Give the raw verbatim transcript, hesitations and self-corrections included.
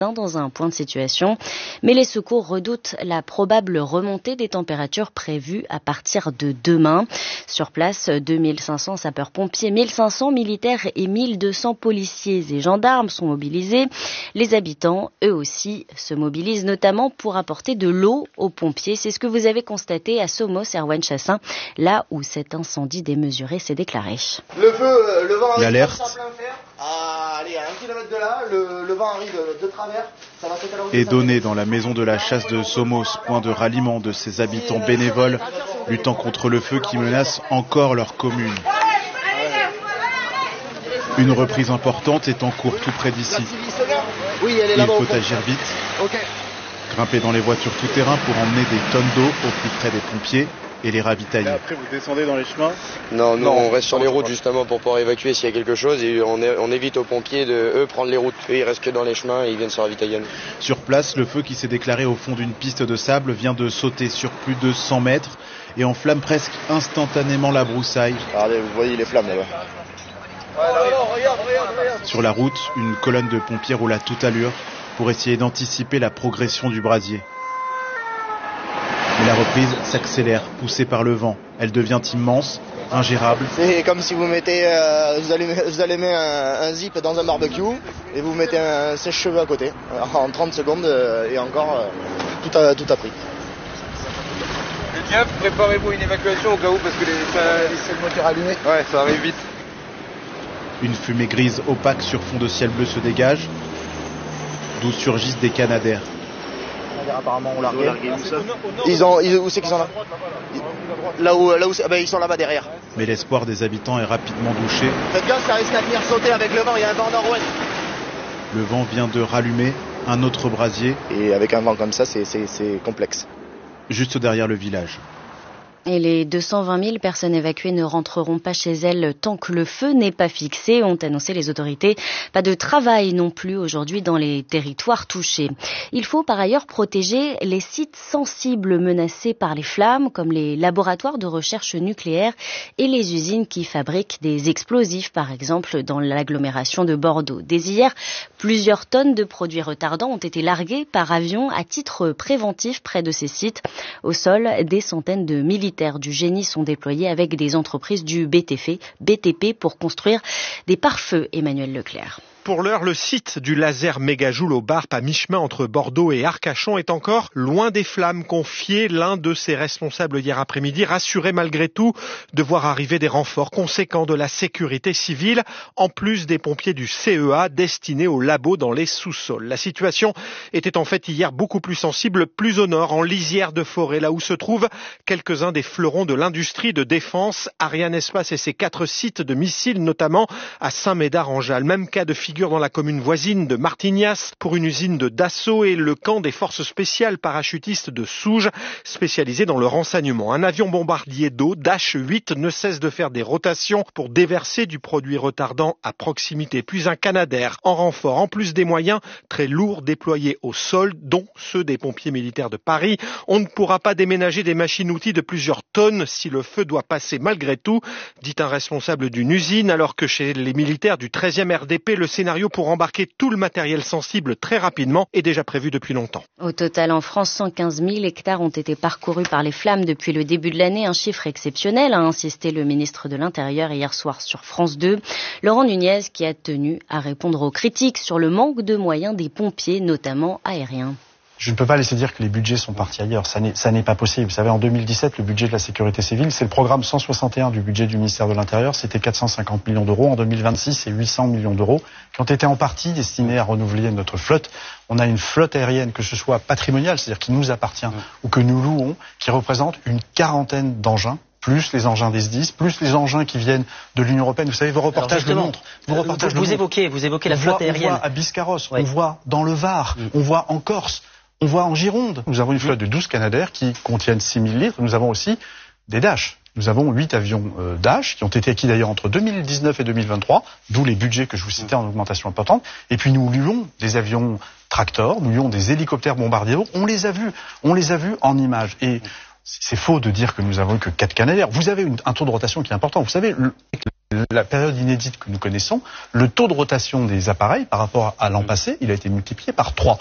dans un point de situation. Mais les secours redoutent la probable remontée des températures prévues à partir de demain. Sur place, deux mille cinq cents sapeurs-pompiers, mille cinq cents militaires et mille deux cents policiers et gendarmes sont mobilisés. Les habitants, eux aussi, se mobilisent notamment pour apporter de l'eau aux pompiers. C'est ce que vous avez constaté à Somos, Erwan Chassin, là où cet incendie démesuré s'est déclaré. Le feu, le vent arrive L'alerte. à plein fer. À, allez, à un kilomètre de là, le, le vent arrive de travers. Ça va est donné dans la maison de la chasse de Somos, point de ralliement de ses habitants bénévoles, luttant contre le feu qui menace encore leur commune. Une reprise importante est en cours tout près d'ici. Il faut agir vite, grimper dans les voitures tout-terrain pour emmener des tonnes d'eau au plus près des pompiers et les ravitailler. Et après, vous descendez dans les chemins ? Non, nous, on reste sur les routes justement pour pouvoir évacuer s'il y a quelque chose et on, est, on évite aux pompiers de eux prendre les routes. Eux, ils restent que dans les chemins et ils viennent se ravitailler. Sur place, le feu qui s'est déclaré au fond d'une piste de sable vient de sauter sur plus de cent mètres et enflamme presque instantanément la broussaille. Regardez, vous voyez les flammes là-bas. Sur la route, une colonne de pompiers roule à toute allure pour essayer d'anticiper la progression du brasier. Mais la reprise s'accélère, poussée par le vent. Elle devient immense, ingérable. C'est comme si vous mettez, euh, vous allumez, vous allumez un, un zip dans un barbecue et vous mettez un sèche-cheveux à côté. Alors, en trente secondes euh, et encore, euh, tout, a, tout a pris. Et bien, préparez-vous une évacuation au cas où parce que les, c'est le moteur allumé. Ouais, ça arrive vite. Une fumée grise opaque sur fond de ciel bleu se dégage, d'où surgissent des canadaires. Apparemment, on l'a largué. Ils ont, ils, où c'est qu'ils sont là? Là où, là où, ah ben, ils sont là-bas derrière. Mais l'espoir des habitants est rapidement douché. Faites gaffe, ça risque à venir sauter avec le vent. Il y a un vent nord-ouest. Le vent vient de rallumer un autre brasier. Et avec un vent comme ça, c'est, c'est, c'est complexe. Juste derrière le village. Et les deux cent vingt mille personnes évacuées ne rentreront pas chez elles tant que le feu n'est pas fixé, ont annoncé les autorités. Pas de travail non plus aujourd'hui dans les territoires touchés. Il faut par ailleurs protéger les sites sensibles menacés par les flammes, comme les laboratoires de recherche nucléaire et les usines qui fabriquent des explosifs, par exemple dans l'agglomération de Bordeaux. Dès hier, plusieurs tonnes de produits retardants ont été larguées par avion à titre préventif près de ces sites. Au sol, des centaines de militaires du génie sont déployés avec des entreprises du B T P pour construire des pare-feux, Emmanuel Leclerc. Pour l'heure, le site du laser Mégajoule au Barp, à mi-chemin entre Bordeaux et Arcachon, est encore loin des flammes. Confié l'un de ses responsables hier après-midi, rassuré malgré tout de voir arriver des renforts conséquents de la sécurité civile, en plus des pompiers du C E A destinés au labo dans les sous-sols. La situation était en fait hier beaucoup plus sensible, plus au nord, en lisière de forêt, là où se trouvent quelques-uns des fleurons de l'industrie de défense, Ariane Espace et ses quatre sites de missiles, notamment à Saint-Médard-en-Jalles. Même cas de figure dans la commune voisine de Martignas pour une usine de Dassault et le camp des forces spéciales parachutistes de Souges, spécialisé dans le renseignement. Un avion bombardier d'eau, Dash huit, ne cesse de faire des rotations pour déverser du produit retardant à proximité. Puis un Canadair en renfort, en plus des moyens très lourds déployés au sol, dont ceux des pompiers militaires de Paris. On ne pourra pas déménager des machines-outils de plusieurs tonnes si le feu doit passer malgré tout, dit un responsable d'une usine, alors que chez les militaires du treizième R D P, le scénario pour embarquer tout le matériel sensible très rapidement est déjà prévu depuis longtemps. Au total, en France, cent quinze mille hectares ont été parcourus par les flammes depuis le début de l'année. Un chiffre exceptionnel, a insisté le ministre de l'Intérieur hier soir sur France deux. Laurent Nunez qui a tenu à répondre aux critiques sur le manque de moyens des pompiers, notamment aériens. Je ne peux pas laisser dire que les budgets sont partis ailleurs. Ça n'est, ça n'est pas possible. Vous savez, en deux mille dix-sept, le budget de la sécurité civile, c'est le programme cent soixante et un du budget du ministère de l'Intérieur. C'était quatre cent cinquante millions d'euros. En deux mille vingt-six, c'est huit cents millions d'euros qui ont été en partie destinés à renouveler notre flotte. On a une flotte aérienne, que ce soit patrimoniale, c'est-à-dire qui nous appartient, mmh. ou que nous louons, qui représente une quarantaine d'engins, plus les engins des S D I S, plus les engins qui viennent de l'Union européenne. Vous savez, vos reportages le montrent. Vos reportages vous, le vous évoquez, vous évoquez la on flotte voit, aérienne. On voit à Biscarrosse, oui. on voit dans le Var, mmh. on voit en Corse. On voit en Gironde, nous avons une flotte de douze Canadair qui contiennent six mille litres. Nous avons aussi des Dash. Nous avons huit avions euh, Dash qui ont été acquis d'ailleurs entre deux mille dix-neuf et deux mille vingt-trois, d'où les budgets que je vous citais en augmentation importante. Et puis nous louons des avions Tractor, nous louons des hélicoptères bombardiers. On les a vus, on les a vus en images. Et c'est faux de dire que nous avons eu que quatre Canadair. Vous avez une, un taux de rotation qui est important. Vous savez, le... la période inédite que nous connaissons, le taux de rotation des appareils par rapport à l'an passé, il a été multiplié par trois.